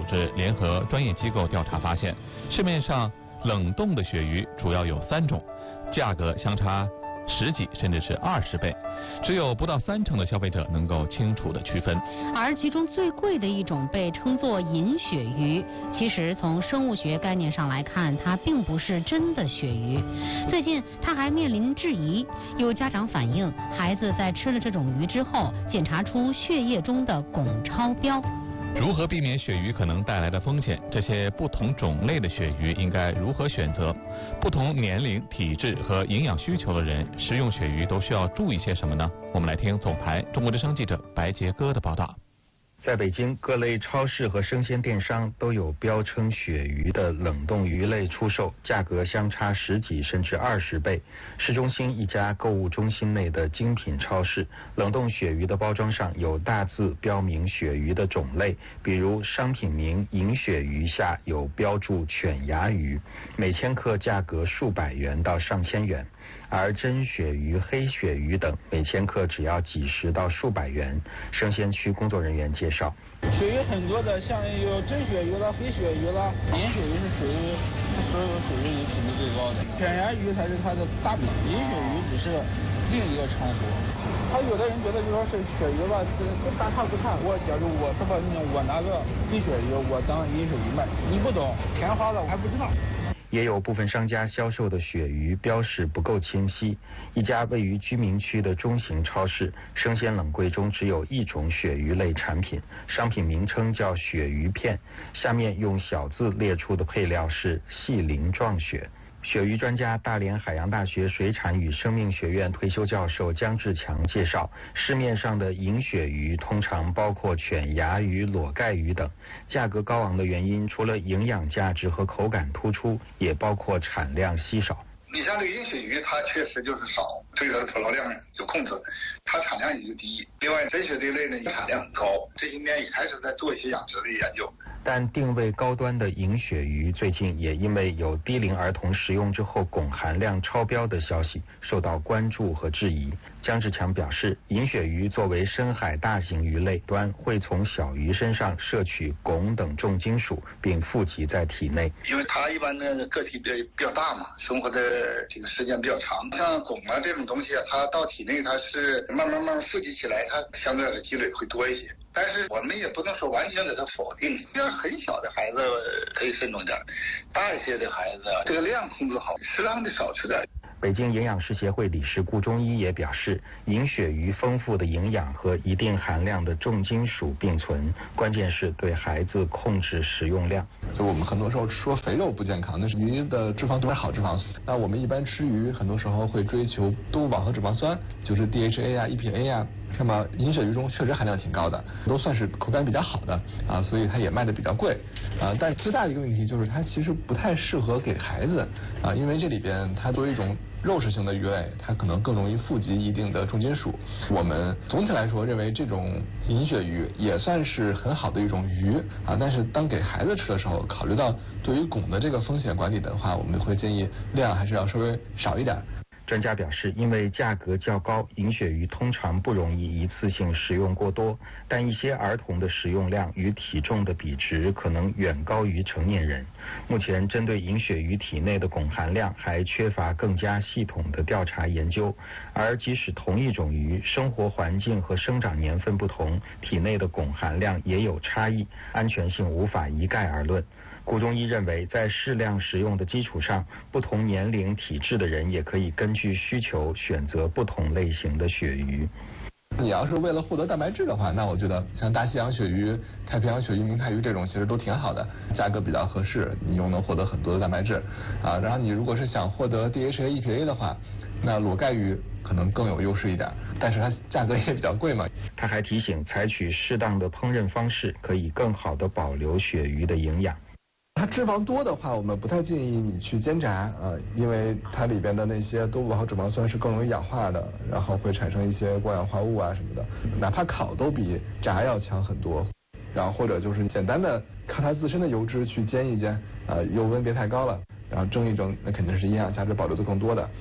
织联合专业机构调查发现，市面上冷冻的鳕鱼主要有3种，价格相差10几甚至是20倍，只有不到30%的消费者能够清楚地区分。 而其中最贵的一种被称作银鳕鱼，其实从生物学概念上来看，它并不是真的鳕鱼。最近它还面临质疑，有家长反映，孩子在吃了这种鱼之后，检查出血液中的汞超标。 如何避免鳕鱼可能带来的风险？这些不同种类的鳕鱼应该如何选择？不同年龄、体质和营养需求的人食用鳕鱼都需要注意些什么呢？我们来听总台中国之声记者白杰哥的报道。 在北京，各类超市和生鲜电商都有标称鳕鱼的冷冻鱼类出售，价格相差10几甚至20倍。市中心一家购物中心内的精品超市，冷冻鳕鱼的包装上有大字标明鳕鱼的种类，比如商品名银鳕鱼下有标注犬牙鱼，每千克价格数百元到上千元。而真鳕鱼、黑鳕鱼等每千克只要几十到数百元。生鲜区工作人员介绍， 鳕鱼很多的，像有真鳕鱼了、黑鳕鱼了，银鳕鱼是属于所有鳕鱼里品质最高的，犬牙鱼才是它的大品，银鳕鱼只是另一个称呼。他有的人觉得就说是鳕鱼吧，大差不差。假如我是吧，我拿个黑鳕鱼，我当银鳕鱼卖，你不懂，填花了我还不知道。 也有部分商家销售的鳕鱼标示不够清晰。一家位于居民区的中型超市，生鲜冷柜中只有一种鳕鱼类产品，商品名称叫鳕鱼片，下面用小字列出的配料是细鳞状鳕。鳕鱼专家、大连海洋大学水产与生命学院退休教授姜志强介绍，市面上的银鳕鱼通常包括犬牙鱼、裸盖鱼等，价格高昂的原因除了营养价值和口感突出，也包括产量稀少。 你像这个银鳕鱼，它确实就是少，对它的捕捞量有控制，它产量也就低。另外，真鳕这一类呢，产量很高，这些年也开始在做一些养殖的研究。 但定位高端的银鳕鱼最近也因为有低龄儿童食用之后汞含量超标的消息受到关注和质疑。姜志强表示，银鳕鱼作为深海大型鱼类端，会从小鱼身上摄取汞等重金属，并富集在体内。 因为它一般的个体比较大嘛，生活的这个时间比较长，像汞啊这种东西啊，它到体内它是慢慢富集起来，它相对来说积累会多一些。但是我们也不能说完全给它否定，要是很小的孩子可以慎重点，大一些的孩子这个量控制好，适当的少吃点。 北京营养师协会理事顾中医也表示，银鳕鱼丰富的营养和一定含量的重金属并存，关键是对孩子控制食用量。 就我们很多时候说肥肉不健康，那是鱼的脂肪都是好脂肪。那我们一般吃鱼，很多时候会追求动物饱和脂肪酸，就是 DHA 啊、EPA 啊。那么银鳕鱼中确实含量挺高的，都算是口感比较好的啊，所以它也卖的比较贵啊。但最大的一个问题就是它其实不太适合给孩子啊，因为这里边它作为一种肉食性的鱼类，它可能更容易富集一定的重金属。我们总体来说认为这种银鳕鱼也算是很好的一种鱼啊，但是当给孩子吃的时候，考虑到对于汞的这个风险管理的话，我们会建议量还是要稍微少一点。 专家表示，因为价格较高，银鳕鱼通常不容易一次性食用过多，但一些儿童的食用量与体重的比值可能远高于成年人。目前针对银鳕鱼体内的汞含量还缺乏更加系统的调查研究，而即使同一种鱼，生活环境和生长年份不同，体内的汞含量也有差异，安全性无法一概而论。顾中医认为，在适量食用的基础上，不同年龄体质的人也可以根据需求选择不同类型的鳕鱼。 你要是为了获得蛋白质的话，那我觉得像大西洋鳕鱼、太平洋鳕鱼、明太鱼这种其实都挺好的，价格比较合适，你又能获得很多的蛋白质啊。然后你如果是想获得 DHA、EPA 的话，那裸盖鱼可能更有优势一点，但是它价格也比较贵嘛。 他还提醒，采取适当的烹饪方式，可以更好的保留鳕鱼的营养。 它脂肪多的话，我们不太建议你去煎炸因为它里边的那些动物饱和脂肪酸是更容易氧化的，然后会产生一些过氧化物啊什么的，哪怕烤都比炸要强很多。然后或者就是简单的靠它自身的油脂去煎一煎，油温别太高了，然后蒸一蒸，那肯定是营养价值保留的更多的。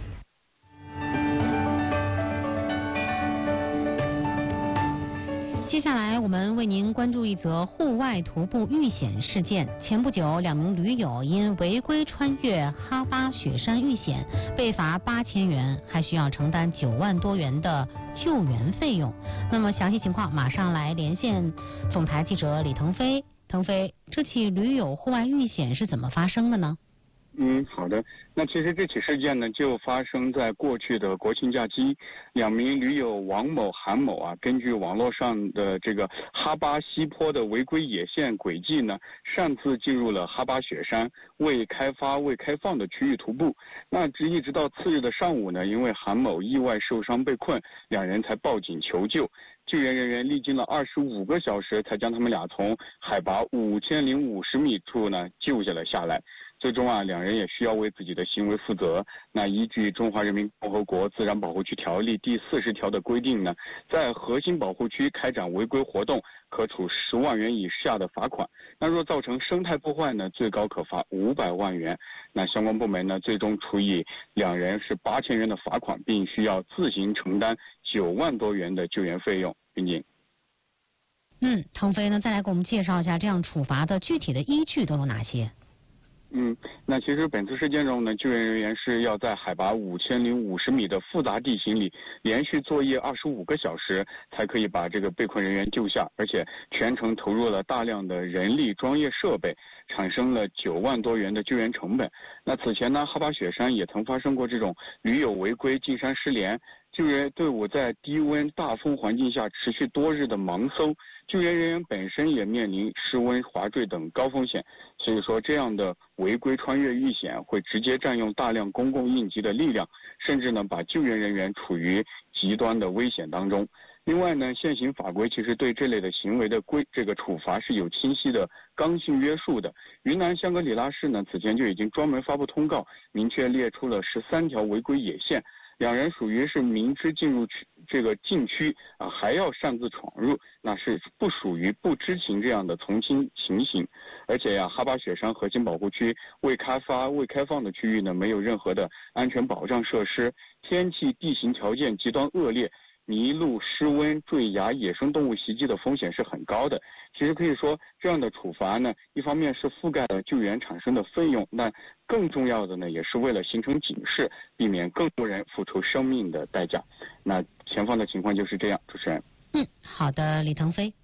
接下来我们为您关注一则户外徒步遇险事件。前不久，2名驴友因违规穿越哈巴雪山遇险，被罚8000元，还需要承担9万多元的救援费用。那么详细情况马上来连线总台记者李腾飞。腾飞，这起驴友户外遇险是怎么发生的呢？ 好的。那其实这起事件呢，就发生在过去的国庆假期，2名驴友王某、韩某啊，根据网络上的这个哈巴西坡的违规野线轨迹呢，擅自进入了哈巴雪山未开发未开放的区域徒步。那一直到次日的上午呢，因为韩某意外受伤被困，2人才报警求救。救援人员历经了25个小时，才将他们俩从海拔5050米处呢救下了下来。最终啊，2人也需要为自己的行为负责。那依据《中华人民共和国自然保护区条例》第40条的规定呢，在核心保护区开展违规活动，可处10万元以下的罚款。那若造成生态破坏呢，最高可罚500万元。那相关部门呢，最终处以2人是8000元的罚款，并需要自行承担9万多元的救援费用。云锦。 腾飞呢，再来给我们介绍一下这样处罚的具体的依据都有哪些？ 那其实本次事件中呢，救援人员是要在海拔5050米的复杂地形里连续作业25个小时，才可以把这个被困人员救下，而且全程投入了大量的人力、专业设备，产生了9万多元的救援成本。那此前呢，哈巴雪山也曾发生过这种驴友违规进山失联，救援队伍在低温大风环境下持续多日的盲搜，救援人员本身也面临失温、滑坠等高风险。所以说，这样的违规穿越遇险会直接占用大量公共应急的力量，甚至呢把救援人员处于极端的危险当中。另外呢，现行法规其实对这类的行为的处罚是有清晰的刚性约束的。云南香格里拉市呢此前就已经专门发布通告，明确列出了13条违规野线。2人属于是明知进入这个禁区还要擅自闯入，那是不属于不知情这样的从轻情形。而且哈巴雪山核心保护区未开发未开放的区域呢，没有任何的安全保障设施，天气地形条件极端恶劣，迷路、失温、坠崖、野生动物袭击的风险是很高的。其实可以说，这样的处罚呢，一方面是覆盖了救援产生的费用，那更重要的呢，也是为了形成警示，避免更多人付出生命的代价。那前方的情况就是这样，主持人。 好的，李腾飞。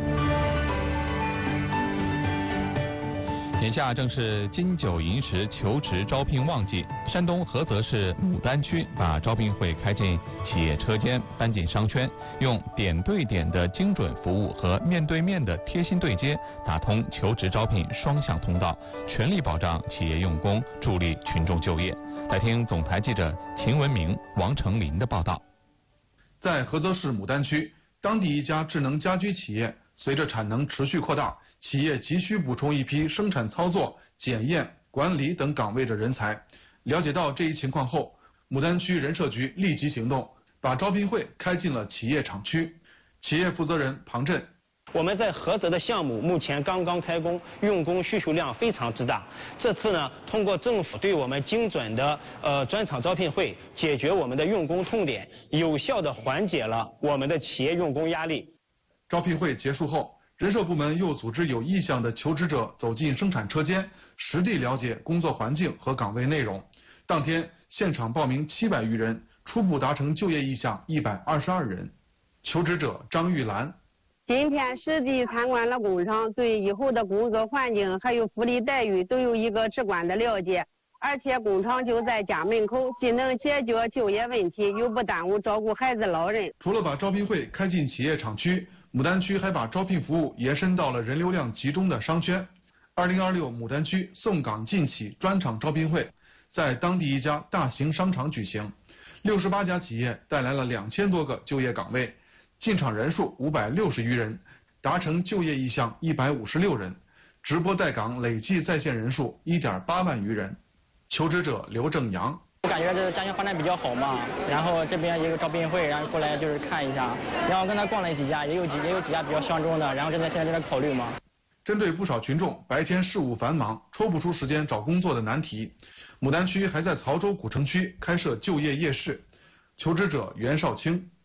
眼下正是金九银十求职招聘旺季，山东菏泽市牡丹区把招聘会开进企业车间，搬进商圈，用点对点的精准服务和面对面的贴心对接，打通求职招聘双向通道，全力保障企业用工，助力群众就业。来听总台记者秦文明、王成林的报道。 在菏泽市牡丹区，当地一家智能家居企业随着产能持续扩大，企业急需补充一批生产操作、检验、管理等岗位的人才。了解到这一情况后，牡丹区人社局立即行动，把招聘会开进了企业厂区。企业负责人庞震： 我们在菏泽的项目目前刚刚开工，用工需求量非常之大。这次呢，通过政府对我们精准的专场招聘会，解决我们的用工痛点，有效的缓解了我们的企业用工压力。 招聘会结束后，人社部门又组织有意向的求职者走进生产车间，实地了解工作环境和岗位内容。当天现场报名700余人，初步达成就业意向122人。求职者张玉兰： 今天实地参观了工厂，对以后的工作环境还有福利待遇都有一个直观的了解。而且工厂就在家门口，既能解决就业问题，又不耽误照顾孩子老人。 除了把招聘会开进企业厂区，牡丹区还把招聘服务延伸到了人流量集中的商圈。2026牡丹区送岗进企专场招聘会在当地一家大型商场举行，68家企业带来了2000多个就业岗位，进场人数560余人，达成就业意向156人，直播待岗累计在线人数1.8万余人。求职者刘正阳： 我感觉这家乡发展比较好嘛，然后这边一个招聘会，然后过来就是看一下，然后跟他逛了几家，也有几家比较相中的，然后现在正在考虑嘛。 针对不少群众白天事务繁忙，抽不出时间找工作的难题，牡丹区还在曹州古城区开设就业夜市。求职者袁少清：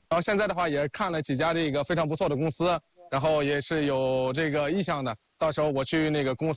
然后现在的话也看了几家这个非常不错的公司，然后也是有这个意向的，到时候我去那个公司。